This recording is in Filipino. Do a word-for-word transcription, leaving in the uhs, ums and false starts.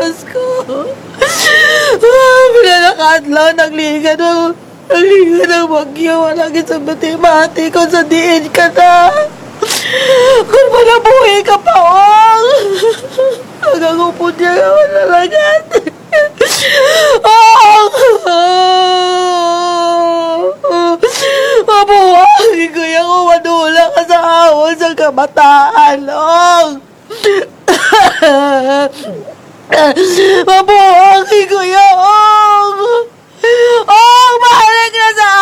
Diyos ko. Ah, pinalakadlaw, nagliga ng, nagliga ng bagyo. Wala sa mati-mati ko sa diin ka na. Kung malabuhi ka pa, Ong. Hanggang upod niya ka malalagat. Ong! Mabuhay ko yung umadula ka sa awon sa kabataan, Ong. Mabuhay ko yung Ong. Ong, balik na sa